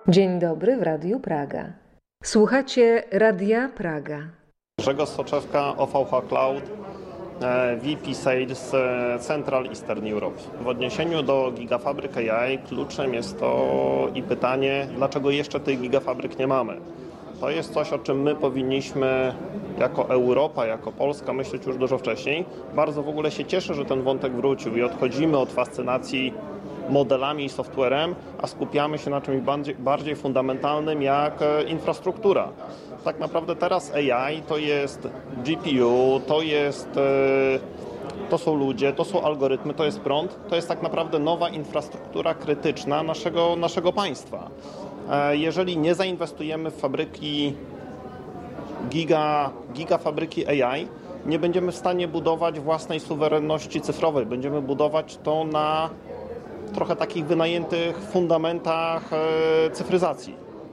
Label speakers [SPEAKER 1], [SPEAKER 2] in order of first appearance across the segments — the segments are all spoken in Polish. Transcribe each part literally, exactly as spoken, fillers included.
[SPEAKER 1] Dzień dobry w Radiu Praga. Słuchacie Radia Praga.
[SPEAKER 2] Grzegorz Soczewka, O V H Cloud, V P Sales Central Eastern Europe. W odniesieniu do gigafabryk A I kluczem jest to i pytanie, dlaczego jeszcze tych gigafabryk nie mamy. To jest coś, o czym my powinniśmy jako Europa, jako Polska myśleć już dużo wcześniej. Bardzo w ogóle się cieszę, że ten wątek wrócił i odchodzimy od fascynacji modelami i softwarem, a skupiamy się na czymś bardziej, bardziej fundamentalnym jak infrastruktura. Tak naprawdę teraz A I to jest G P U, to jest, to są ludzie, to są algorytmy, to jest prąd, to jest tak naprawdę nowa infrastruktura krytyczna naszego, naszego państwa. Jeżeli nie zainwestujemy w fabryki, giga, gigafabryki A I, nie będziemy w stanie budować własnej suwerenności cyfrowej. Będziemy budować to na trochę takich wynajętych fundamentach cyfryzacji.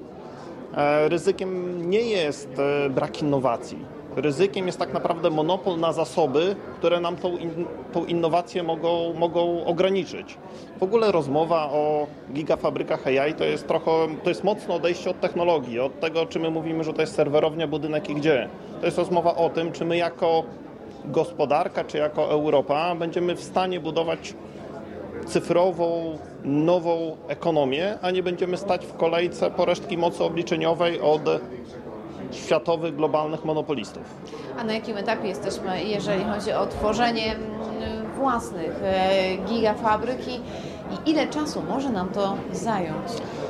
[SPEAKER 2] Ryzykiem nie jest brak innowacji. Ryzykiem jest tak naprawdę monopol na zasoby, które nam tą, in, tą innowację mogą, mogą ograniczyć. W ogóle rozmowa o gigafabrykach A I to jest trochę, to jest mocno odejście od technologii, od tego, czy my mówimy, że to jest serwerownia, budynek i gdzie. To jest rozmowa o tym, czy my jako gospodarka, czy jako Europa będziemy w stanie budować cyfrową, nową ekonomię, a nie będziemy stać w kolejce po resztki mocy obliczeniowej od światowych, globalnych monopolistów.
[SPEAKER 3] A na jakim etapie jesteśmy, jeżeli chodzi o tworzenie własnych gigafabryk i ile czasu może nam to zająć?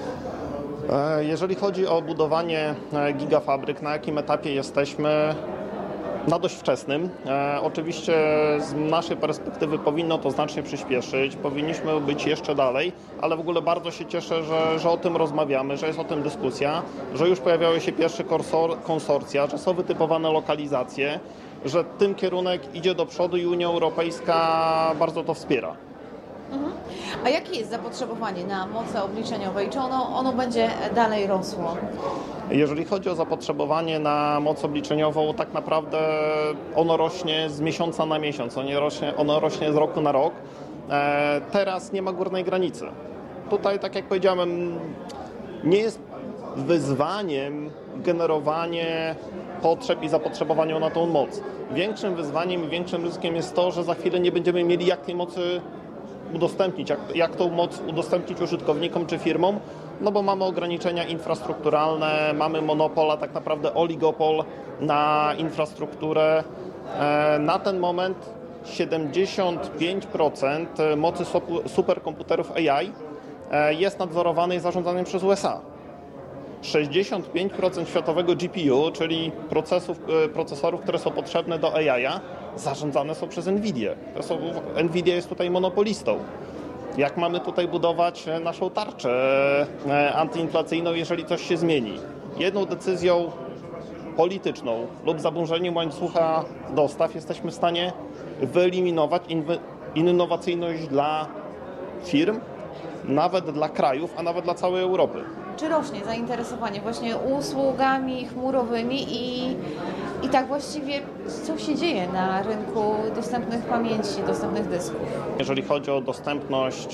[SPEAKER 2] Jeżeli chodzi o budowanie gigafabryk, na jakim etapie jesteśmy? Na dość wczesnym. E, oczywiście z naszej perspektywy powinno to znacznie przyspieszyć, powinniśmy być jeszcze dalej, ale w ogóle bardzo się cieszę, że, że o tym rozmawiamy, że jest o tym dyskusja, że już pojawiały się pierwsze konsor- konsorcja, że są wytypowane lokalizacje, że ten kierunek idzie do przodu i Unia Europejska bardzo to wspiera.
[SPEAKER 3] Mhm. A jakie jest zapotrzebowanie na moce obliczeniowe i czy ono, ono będzie dalej rosło?
[SPEAKER 2] Jeżeli chodzi o zapotrzebowanie na moc obliczeniową, tak naprawdę ono rośnie z miesiąca na miesiąc, ono rośnie, ono rośnie z roku na rok. E, teraz nie ma górnej granicy. Tutaj, tak jak powiedziałem, nie jest wyzwaniem generowanie potrzeb i zapotrzebowania na tą moc. Większym wyzwaniem i większym ryzykiem jest to, że za chwilę nie będziemy mieli jak tej mocy udostępnić, jak, jak tą moc udostępnić użytkownikom czy firmom, no bo mamy ograniczenia infrastrukturalne, mamy monopol, a tak naprawdę oligopol na infrastrukturę. Na ten moment siedemdziesiąt pięć procent mocy superkomputerów A I jest nadzorowanej i zarządzanej przez U S A. sześćdziesiąt pięć procent światowego G P U, czyli procesów, procesorów, które są potrzebne do A I-a, zarządzane są przez NVIDIA. To są, NVIDIA jest tutaj monopolistą. Jak mamy tutaj budować naszą tarczę antyinflacyjną, jeżeli coś się zmieni? Jedną decyzją polityczną lub zaburzeniem łańcucha dostaw jesteśmy w stanie wyeliminować innowacyjność dla firm, nawet dla krajów, a nawet dla całej Europy.
[SPEAKER 3] Czy rośnie zainteresowanie właśnie usługami chmurowymi i, i tak właściwie co się dzieje na rynku dostępnych pamięci, dostępnych dysków?
[SPEAKER 2] Jeżeli chodzi o dostępność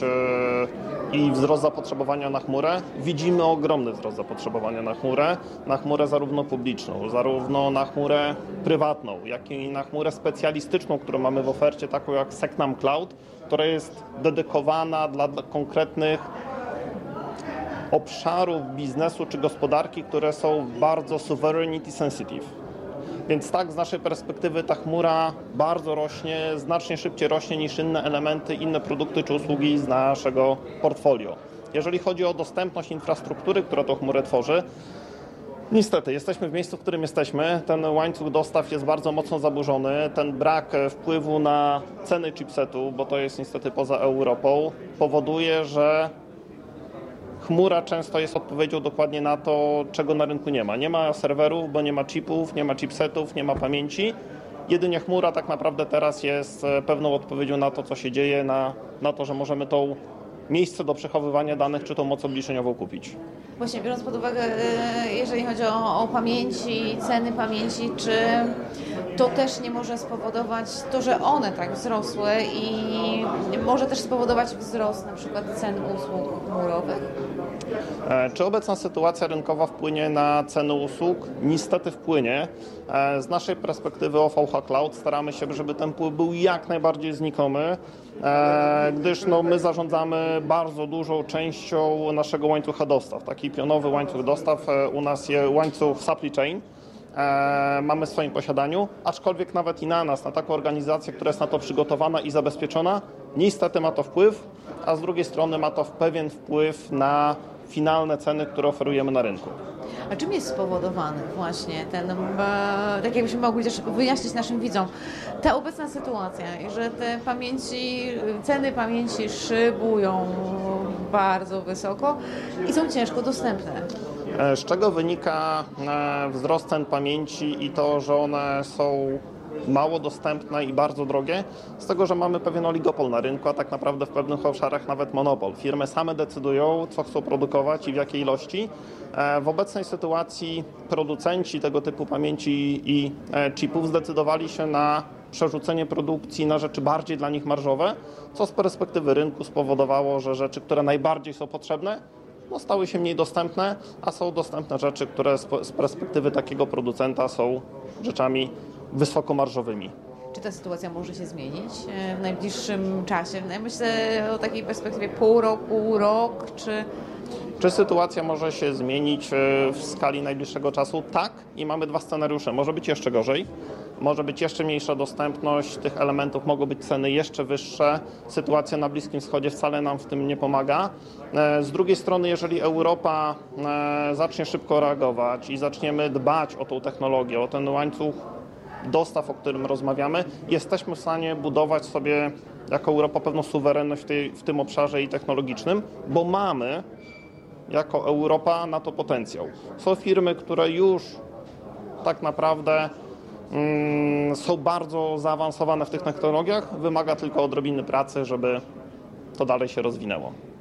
[SPEAKER 2] i wzrost zapotrzebowania na chmurę, widzimy ogromny wzrost zapotrzebowania na chmurę, na chmurę zarówno publiczną, zarówno na chmurę prywatną, jak i na chmurę specjalistyczną, którą mamy w ofercie, taką jak Secnum Cloud, która jest dedykowana dla konkretnych obszarów biznesu czy gospodarki, które są bardzo sovereignty sensitive. Więc tak, z naszej perspektywy ta chmura bardzo rośnie, znacznie szybciej rośnie niż inne elementy, inne produkty czy usługi z naszego portfolio. Jeżeli chodzi o dostępność infrastruktury, która tą chmurę tworzy, niestety jesteśmy w miejscu, w którym jesteśmy. Ten łańcuch dostaw jest bardzo mocno zaburzony. Ten brak wpływu na ceny chipsetu, bo to jest niestety poza Europą, powoduje, że chmura często jest odpowiedzią dokładnie na to, czego na rynku nie ma. Nie ma serwerów, bo nie ma chipów, nie ma chipsetów, nie ma pamięci. Jedynie chmura tak naprawdę teraz jest pewną odpowiedzią na to, co się dzieje, na, na to, że możemy tą miejsce do przechowywania danych, czy tą moc obliczeniową kupić.
[SPEAKER 3] Właśnie biorąc pod uwagę, jeżeli chodzi o, o pamięci, ceny pamięci, czy to też nie może spowodować to, że one tak wzrosły i może też spowodować wzrost na przykład cen usług chmurowych?
[SPEAKER 2] Czy obecna sytuacja rynkowa wpłynie na ceny usług? Niestety wpłynie. Z naszej perspektywy O V H Cloud staramy się, żeby ten wpływ był jak najbardziej znikomy, gdyż no, my zarządzamy bardzo dużą częścią naszego łańcucha dostaw. Taki pionowy łańcuch dostaw u nas jest łańcuch supply chain. Mamy w swoim posiadaniu, aczkolwiek nawet i na nas, na taką organizację, która jest na to przygotowana i zabezpieczona, niestety ma to wpływ, a z drugiej strony ma to pewien wpływ na finalne ceny, które oferujemy na rynku.
[SPEAKER 3] A czym jest spowodowany właśnie ten, e, tak jakbyśmy mogli też wyjaśnić naszym widzom, ta obecna sytuacja, że te pamięci, ceny pamięci szybują bardzo wysoko i są ciężko dostępne?
[SPEAKER 2] Z czego wynika wzrost cen pamięci i to, że one są mało dostępne i bardzo drogie? Z tego, że mamy pewien oligopol na rynku, a tak naprawdę w pewnych obszarach nawet monopol. Firmy same decydują, co chcą produkować i w jakiej ilości. W obecnej sytuacji producenci tego typu pamięci i chipów zdecydowali się na przerzucenie produkcji na rzeczy bardziej dla nich marżowe, co z perspektywy rynku spowodowało, że rzeczy, które najbardziej są potrzebne, no, stały się mniej dostępne, a są dostępne rzeczy, które z perspektywy takiego producenta są rzeczami wysokomarżowymi.
[SPEAKER 3] Czy ta sytuacja może się zmienić w najbliższym czasie? Myślę o takiej perspektywie pół roku, rok, czy...
[SPEAKER 2] Czy sytuacja może się zmienić w skali najbliższego czasu? Tak, i mamy dwa scenariusze. Może być jeszcze gorzej, może być jeszcze mniejsza dostępność tych elementów, mogą być ceny jeszcze wyższe. Sytuacja na Bliskim Wschodzie wcale nam w tym nie pomaga. Z drugiej strony, jeżeli Europa zacznie szybko reagować i zaczniemy dbać o tą technologię, o ten łańcuch dostaw, o którym rozmawiamy, jesteśmy w stanie budować sobie jako Europa pewną suwerenność w, tej, w tym obszarze i technologicznym, bo mamy jako Europa na to potencjał. Są firmy, które już tak naprawdę mm, są bardzo zaawansowane w tych technologiach, wymaga tylko odrobiny pracy, żeby to dalej się rozwinęło.